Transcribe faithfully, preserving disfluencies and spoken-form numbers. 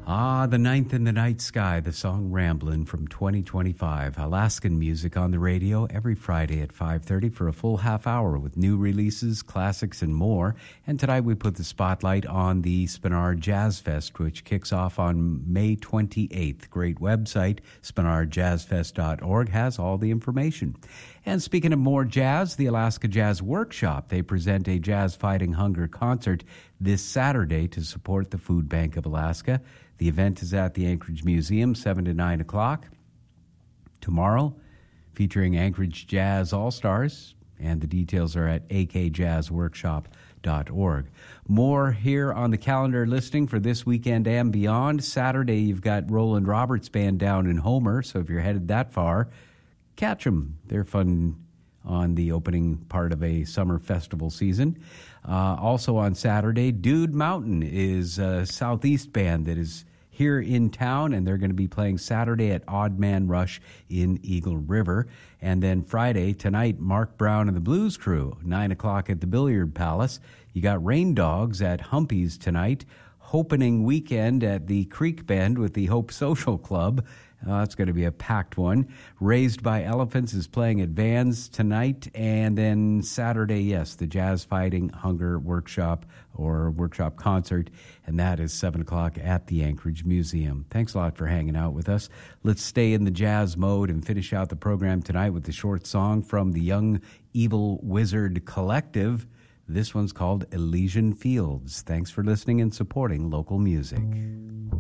Ah, The Ninth in the Night Sky, the song Ramblin' from twenty twenty-five. Alaskan music on the radio every Friday at five thirty for a full half hour with new releases, classics, and more. And tonight we put the spotlight on the Spenard Jazz Fest, which kicks off on May twenty-eighth. Great website, spenard jazz fest dot org, has all the information. And speaking of more jazz, the Alaska Jazz Workshop, they present a Jazz Fighting Hunger concert this Saturday to support the Food Bank of Alaska. The event is at the Anchorage Museum, seven to nine o'clock. Tomorrow, featuring Anchorage Jazz All-Stars, and the details are at a k jazz workshop dot org. More here on the calendar listing for this weekend and beyond. Saturday, you've got Roland Roberts Band down in Homer, so if you're headed that far, catch them. They're fun on the opening part of a summer festival season. Uh, also on Saturday, Dude Mountain is a Southeast band that is here in town, and they're going to be playing Saturday at Odd Man Rush in Eagle River. And then Friday, tonight, Mark Brown and the Blues Crew, nine o'clock at the Billiard Palace. You got Rain Dogs at Humpy's tonight. Hopening weekend at the Creek Bend with the Hope Social Club. Uh, it's going to be a packed one. Raised by Elephants is playing at Vans tonight. And then Saturday, yes, the Jazz Fighting Hunger Workshop or Workshop Concert. And that is seven o'clock at the Anchorage Museum. Thanks a lot for hanging out with us. Let's stay in the jazz mode and finish out the program tonight with the short song from the Young Evil Wizard Collective. This one's called Elysian Fields. Thanks for listening and supporting local music.